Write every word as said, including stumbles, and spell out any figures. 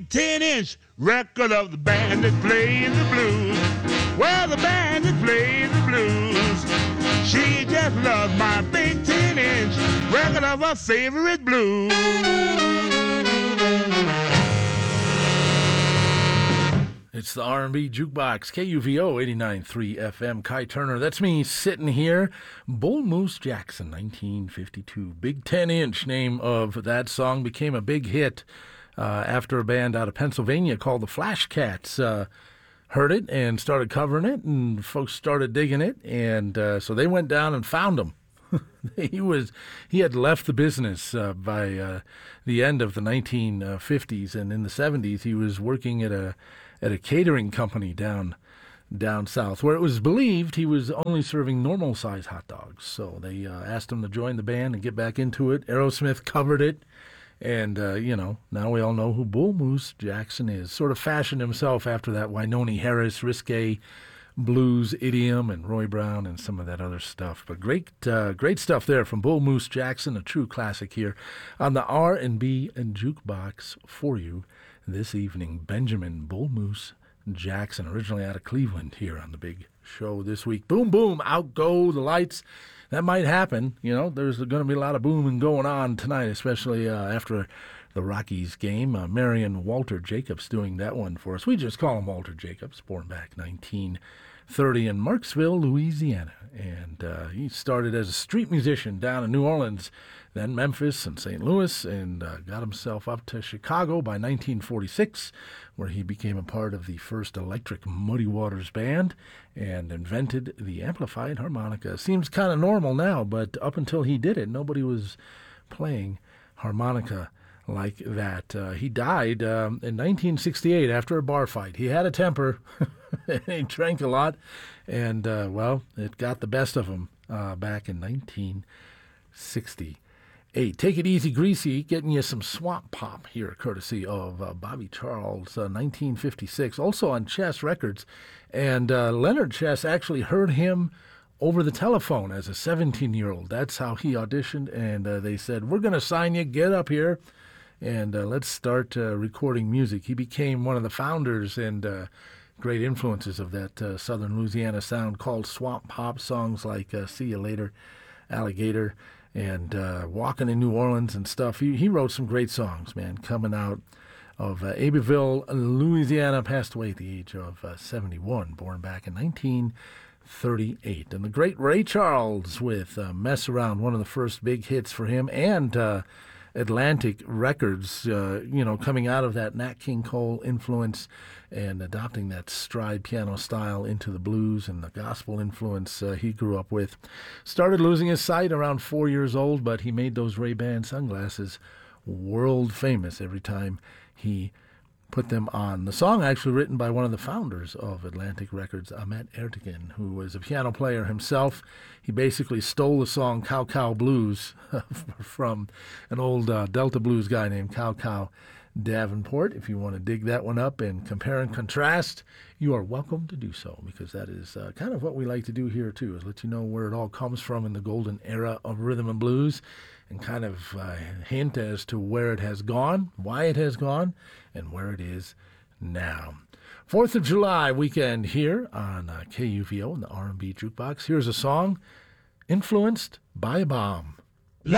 ten-inch record of the band that plays the blues. Well, the band that plays the blues. She just loves my big ten-inch record of her favorite blues. It's the R and B Jukebox, K U V O eighty-nine point three F M. Kai Turner, that's me sitting here. Bull Moose Jackson, nineteen fifty-two. Big ten-inch name of that song, became a big hit uh, after a band out of Pennsylvania called the Flash Cats uh, heard it and started covering it, and folks started digging it, and uh, so they went down and found him. he was he had left the business uh, by uh, the end of the nineteen fifties, and in the seventies he was working at a at a catering company down down south, where it was believed he was only serving normal-sized hot dogs. So they uh, asked him to join the band and get back into it. Aerosmith covered it, and, uh, you know, now we all know who Bull Moose Jackson is. Sort of fashioned himself after that Wynonie Harris, risque blues idiom, and Roy Brown and some of that other stuff. But great uh, great stuff there from Bull Moose Jackson, a true classic here on the R and B and Jukebox for you this evening. Benjamin Bull Moose Jackson, originally out of Cleveland, here on the big show this week. Boom, boom, out go the lights. That might happen. You know, there's going to be a lot of booming going on tonight, especially uh, after the Rockies game. Uh, Marion Walter Jacobs doing that one for us. We just call him Walter Jacobs, born back nineteen thirty in Marksville, Louisiana. And uh, he started as a street musician down in New Orleans, then Memphis and Saint Louis, and uh, got himself up to Chicago by nineteen forty-six, where he became a part of the first electric Muddy Waters band and invented the amplified harmonica. Seems kind of normal now, but up until he did it, nobody was playing harmonica like that. Uh, he died um, in nineteen sixty-eight after a bar fight. He had a temper. He drank a lot, and, uh, well, it got the best of him uh, back in nineteen sixty-eight. Take it easy, Greasy, getting you some Swamp Pop here, courtesy of uh, Bobby Charles, uh, nineteen fifty-six, also on Chess Records. And uh, Leonard Chess actually heard him over the telephone as a seventeen-year-old. That's how he auditioned, and uh, they said, we're going to sign you, get up here, and uh, let's start uh, recording music. He became one of the founders and uh, great influences of that uh, southern Louisiana sound called Swamp Pop. Songs like uh, See You Later, Alligator, and uh, Walking in New Orleans and stuff. He, he wrote some great songs, man, coming out of uh, Abbeville, Louisiana. Passed away at the age of uh, seventy-one, born back in nineteen thirty-eight. And the great Ray Charles with uh, Mess Around, one of the first big hits for him, and uh, Atlantic Records, uh, you know, coming out of that Nat King Cole influence and adopting that stride piano style into the blues and the gospel influence uh, he grew up with. Started losing his sight around four years old, but he made those Ray-Ban sunglasses world famous every time he put them on. The song actually written by one of the founders of Atlantic Records, Ahmet Ertegun, who was a piano player himself. He basically stole the song Cow Cow Blues from an old uh, Delta blues guy named Cow Cow Davenport. If you want to dig that one up and compare and contrast, you are welcome to do so, because that is uh, kind of what we like to do here too, is let you know where it all comes from in the golden era of rhythm and blues, and kind of uh, hint as to where it has gone, why it has gone, and where it is now. fourth of July weekend here on uh, K U V O in the R and B Jukebox. Here's a song influenced by a bomb.